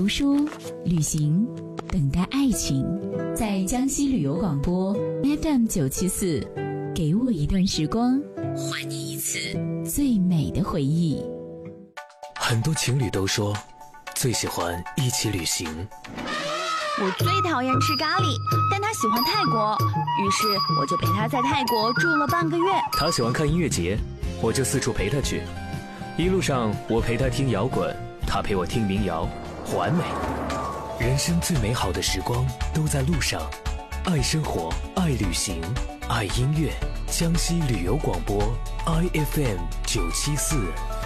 书、旅行，等待爱情。在江西旅游广播 FM974，给我一段时光，还你一次最美的回忆。 很多情侣都说最喜欢一起旅行。 我最讨厌吃咖喱，但他喜欢泰国，于是我就陪他在泰国住了半个月。 他喜欢看音乐节，我就四处陪他去。一路上我陪他听摇滚，他陪我听民谣，完美。人生最美好的时光都在路上，爱生活，爱旅行，爱音乐。江西旅游广播 IFM974。